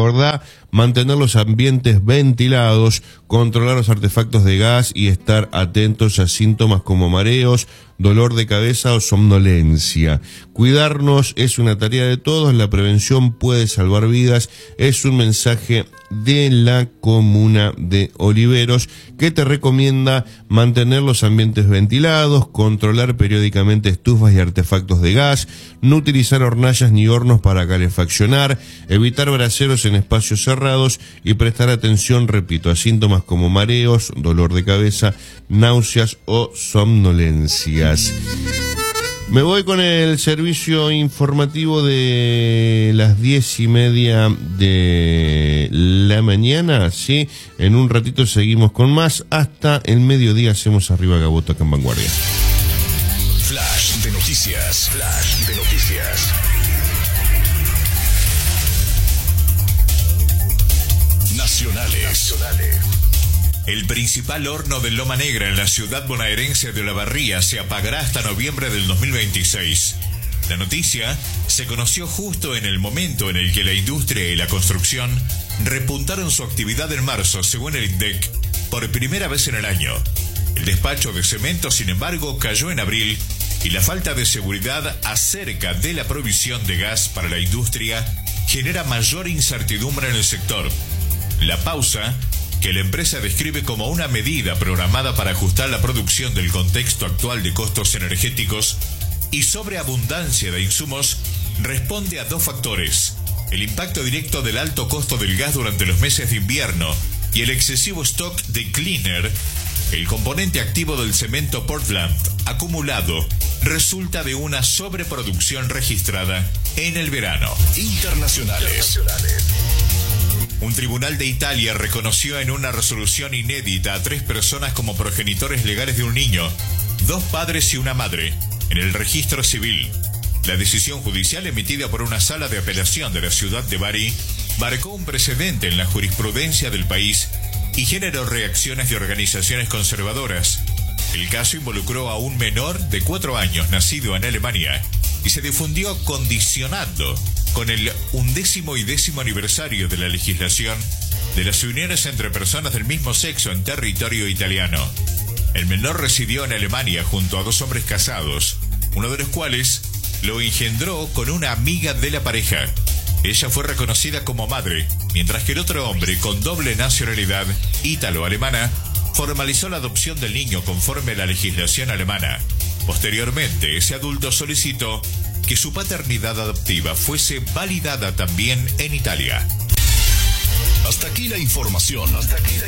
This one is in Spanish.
Recordá mantener los ambientes ventilados, controlar los artefactos de gas y estar atentos a síntomas como mareos, dolor de cabeza o somnolencia. Cuidarnos es una tarea de todos, la prevención puede salvar vidas, es un mensaje de la comuna de Oliveros, que te recomienda mantener los ambientes ventilados, controlar periódicamente estufas y artefactos de gas, no utilizar hornallas ni hornos para calefaccionar, evitar braseros en espacios cerrados y prestar atención, repito, a síntomas como mareos, dolor de cabeza, náuseas o somnolencias. Me voy con el servicio informativo de las 10:30 de la mañana, ¿sí? En un ratito seguimos con más. Hasta el mediodía hacemos Arriba Gaboto acá en Vanguardia. Flash de noticias. Flash de noticias. Nacionales. El principal horno de Loma Negra en la ciudad bonaerense de Olavarría se apagará hasta noviembre del 2026. La noticia se conoció justo en el momento en el que la industria y la construcción repuntaron su actividad en marzo, según el INDEC, por primera vez en el año. El despacho de cemento, sin embargo, cayó en abril y la falta de seguridad acerca de la provisión de gas para la industria genera mayor incertidumbre en el sector. La pausa, que la empresa describe como una medida programada para ajustar la producción del contexto actual de costos energéticos y sobreabundancia de insumos, responde a dos factores: el impacto directo del alto costo del gas durante los meses de invierno y el excesivo stock de cleaner. El componente activo del cemento Portland acumulado resulta de una sobreproducción registrada en el verano. Internacionales. Un tribunal de Italia reconoció en una resolución inédita a 3 personas como progenitores legales de un niño, 2 padres y una madre, en el registro civil. La decisión judicial emitida por una sala de apelación de la ciudad de Bari marcó un precedente en la jurisprudencia del país y generó reacciones de organizaciones conservadoras. El caso involucró a un menor de 4 años nacido en Alemania y se difundió condicionando con el 11º y 10º aniversario de la legislación de las uniones entre personas del mismo sexo en territorio italiano. El menor residió en Alemania junto a 2 hombres casados, uno de los cuales lo engendró con una amiga de la pareja. Ella fue reconocida como madre, mientras que el otro hombre, con doble nacionalidad ítalo-alemana, formalizó la adopción del niño conforme a la legislación alemana. Posteriormente, ese adulto solicitó que su paternidad adoptiva fuese validada también en Italia. Hasta aquí la información.